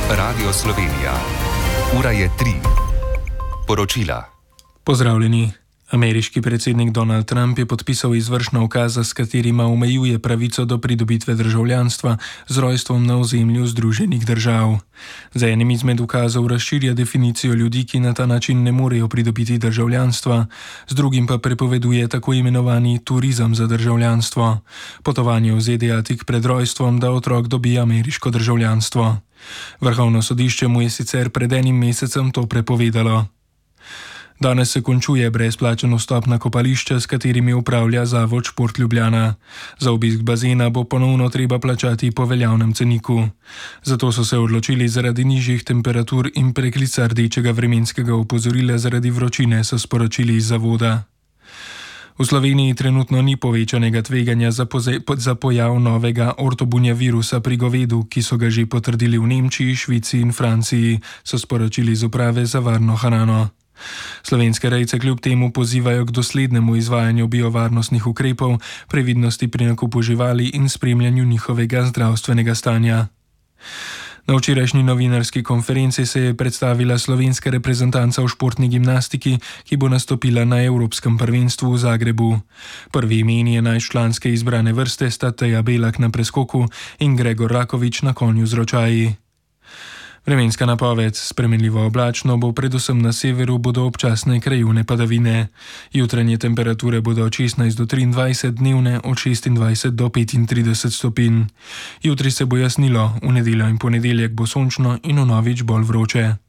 Radio Slovenija. Ura je 3. Poročila. Pozdravljeni. Ameriški predsednik Donald Trump je podpisal izvršna ukaza, s katerima omejuje pravico do pridobitve državljanstva z rojstvom na ozemlju Združenih držav. Za enim izmed ukazov razširja definicijo ljudi, ki na ta način ne morejo pridobiti državljanstva, z drugim pa prepoveduje tako imenovani turizem za državljanstvo, potovanje v ZDA tik pred rojstvom, da otrok dobi ameriško državljanstvo. Vrhovno sodišče mu je sicer pred enim mesecem to prepovedalo. Danes se končuje brezplačen vstop na kopališča, s katerimi upravlja Zavod Šport Ljubljana. Za obisk bazena bo ponovno treba plačati po veljavnem ceniku. Zato so se odločili zaradi nižjih temperatur in preklica rdečega vremenskega opozorila zaradi vročine, so sporočili iz zavoda. V Sloveniji trenutno ni povečanega tveganja za pojav novega ortobunja virusa pri govedu, ki so ga že potrdili v Nemčiji, Švici in Franciji, so sporočili iz uprave za varno hrano. Slovenske rejce kljub temu pozivajo k doslednemu izvajanju biovarnostnih ukrepov, previdnosti pri nakupu živali in spremljanju njihovega zdravstvenega stanja. Na včerajšnji novinarski konferenci se je predstavila slovenska reprezentanca v športni gimnastiki, ki bo nastopila na Evropskem prvenstvu v Zagrebu. Prvi imeni 11-članske izbrane vrste sta Teja Belak na preskoku in Gregor Rakovič na konju z ročaji. Vremenska napoved: spremenljivo oblačno bo, predvsem na severu bodo občasne krajevne padavine. Jutranje temperature bodo od 16 do 23, dnevne od 26 do 35 stopinj. Jutri se bo jasnilo, v nedeljo in ponedeljek bo sončno in vnovič bolj vroče.